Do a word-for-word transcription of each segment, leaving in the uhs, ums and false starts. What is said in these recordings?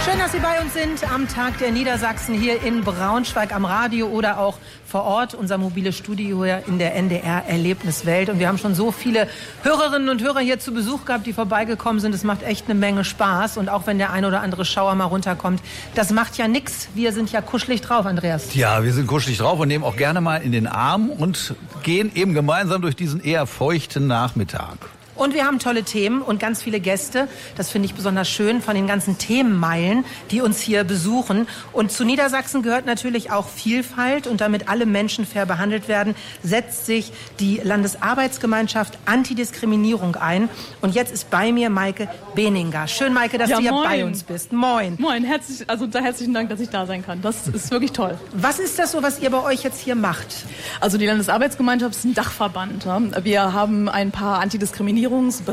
Schön, dass Sie bei uns sind am Tag der Niedersachsen hier in Braunschweig am Radio oder auch vor Ort, unser mobiles Studio hier in der N D R-Erlebniswelt. Und wir haben schon so viele Hörerinnen und Hörer hier zu Besuch gehabt, die vorbeigekommen sind. Es macht echt eine Menge Spaß. Und auch wenn der ein oder andere Schauer mal runterkommt, das macht ja nichts. Wir sind ja kuschelig drauf, Andreas. Ja, wir sind kuschelig drauf und nehmen auch gerne mal in den Arm und gehen eben gemeinsam durch diesen eher feuchten Nachmittag. Und wir haben tolle Themen und ganz viele Gäste. Das finde ich besonders schön von den ganzen Themenmeilen, die uns hier besuchen. Und zu Niedersachsen gehört natürlich auch Vielfalt. Und damit alle Menschen fair behandelt werden, setzt sich die Landesarbeitsgemeinschaft Antidiskriminierung ein. Und jetzt ist bei mir Maike Beninger. Schön, Maike, dass ja, du hier moin. bei uns bist. Moin. Moin, herzlich, also herzlichen Dank, dass ich da sein kann. Das ist wirklich toll. Was ist das so, was ihr bei euch jetzt hier macht? Also die Landesarbeitsgemeinschaft ist ein Dachverband. Wir haben ein paar Antidiskriminierungsberatungsstellen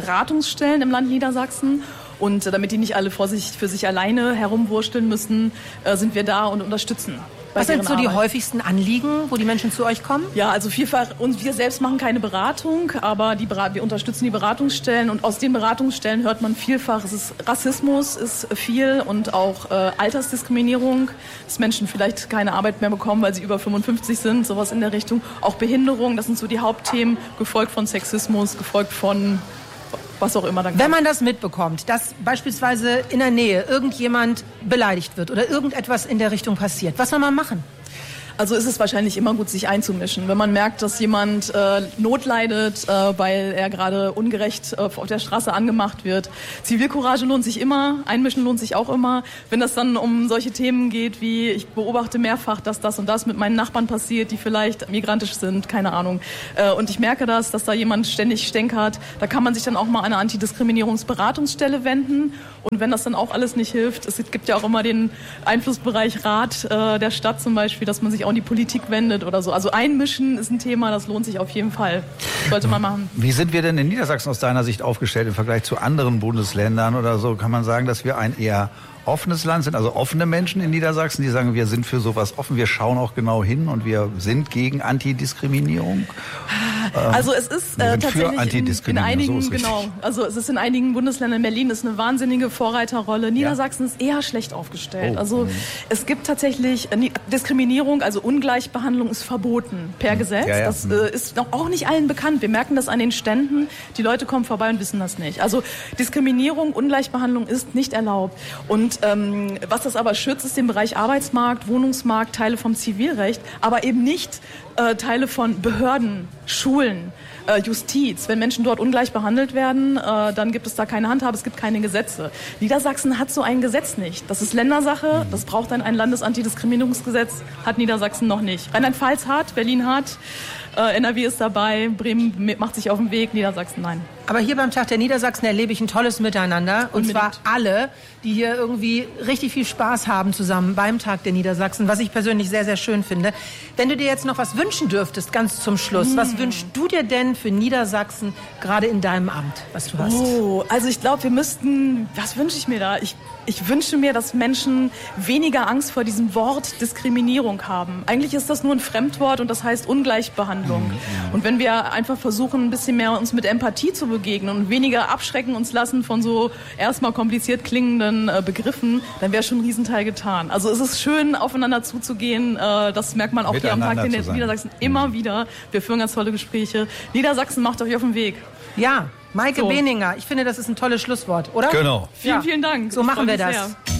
im Land Niedersachsen. Und damit die nicht alle vor sich, für sich alleine herumwursteln müssen, sind wir da und unterstützen. Was sind so die Arbeit. häufigsten Anliegen, wo die Menschen zu euch kommen? Ja, also vielfach, und wir selbst machen keine Beratung, aber die, wir unterstützen die Beratungsstellen und aus den Beratungsstellen hört man vielfach, es ist Rassismus ist viel und auch äh, Altersdiskriminierung, dass Menschen vielleicht keine Arbeit mehr bekommen, weil sie über fünfundfünfzig sind, sowas in der Richtung. Auch Behinderung, das sind so die Hauptthemen, gefolgt von Sexismus, gefolgt von was auch immer dann. Wenn man das mitbekommt, dass beispielsweise in der Nähe irgendjemand beleidigt wird oder irgendetwas in der Richtung passiert, was soll man machen? Also ist es wahrscheinlich immer gut, sich einzumischen. Wenn man merkt, dass jemand äh, Not leidet, äh, weil er gerade ungerecht äh, auf der Straße angemacht wird. Zivilcourage lohnt sich immer, Einmischen lohnt sich auch immer. Wenn das dann um solche Themen geht, wie ich beobachte mehrfach, dass das und das mit meinen Nachbarn passiert, die vielleicht migrantisch sind, keine Ahnung. Äh, und ich merke das, dass da jemand ständig stänkert. Da kann man sich dann auch mal an eine Antidiskriminierungsberatungsstelle wenden. Und wenn das dann auch alles nicht hilft, es gibt ja auch immer den Einflussbereich Rat äh, der Stadt zum Beispiel, dass man sich auch in die Politik wendet oder so. Also Einmischen ist ein Thema, das lohnt sich auf jeden Fall. Sollte man machen. Wie sind wir denn in Niedersachsen aus deiner Sicht aufgestellt im Vergleich zu anderen Bundesländern oder so? Kann man sagen, dass wir ein eher offenes Land sind, also offene Menschen in Niedersachsen, die sagen, wir sind für sowas offen, wir schauen auch genau hin und wir sind gegen Antidiskriminierung? Also es ist äh, tatsächlich in, in einigen, so genau, also es ist in einigen Bundesländern, Berlin ist eine wahnsinnige Vorreiterrolle, Niedersachsen ja. ist eher schlecht aufgestellt. Oh. Also es gibt tatsächlich äh, Diskriminierung, also Ungleichbehandlung ist verboten per Gesetz. Ja, ja. Das äh, ist noch auch nicht allen bekannt. Wir merken das an den Ständen, die Leute kommen vorbei und wissen das nicht. Also Diskriminierung, Ungleichbehandlung ist nicht erlaubt. Und ähm, was das aber schützt, ist den Bereich Arbeitsmarkt, Wohnungsmarkt, Teile vom Zivilrecht, aber eben nicht äh, Teile von Behörden, Schulen, äh, Justiz. Wenn Menschen dort ungleich behandelt werden, äh, dann gibt es da keine Handhabe, es gibt keine Gesetze. Niedersachsen hat so ein Gesetz nicht. Das ist Ländersache, das braucht dann ein Landesantidiskriminierungsgesetz, hat Niedersachsen noch nicht. Rheinland-Pfalz hat, Berlin hat, äh, N R W ist dabei, Bremen macht sich auf den Weg, Niedersachsen nein. Aber hier beim Tag der Niedersachsen erlebe ich ein tolles Miteinander. Und Unbedingt. zwar alle, die hier irgendwie richtig viel Spaß haben zusammen beim Tag der Niedersachsen, was ich persönlich sehr, sehr schön finde. Wenn du dir jetzt noch was wünschen dürftest, ganz zum Schluss, mm. was wünschst du dir denn für Niedersachsen, gerade in deinem Amt, was du hast? Oh, also ich glaube, wir müssten, was wünsche ich mir da? Ich, ich wünsche mir, dass Menschen weniger Angst vor diesem Wort Diskriminierung haben. Eigentlich ist das nur ein Fremdwort und das heißt Ungleichbehandlung. Mm. Und wenn wir einfach versuchen, ein bisschen mehr uns mit Empathie zu begegnen und weniger abschrecken uns lassen von so erstmal kompliziert klingenden äh, Begriffen, dann wäre schon ein Riesenteil getan. Also es ist schön, aufeinander zuzugehen. Äh, das merkt man auch hier am Tag in Niedersachsen immer mhm. wieder. Wir führen ganz tolle Gespräche. Niedersachsen macht euch auf den Weg. Ja, Maike so. Beninger. Ich finde, das ist ein tolles Schlusswort, oder? Genau. Vielen, ja. vielen Dank. So ich machen wir das. Sehr.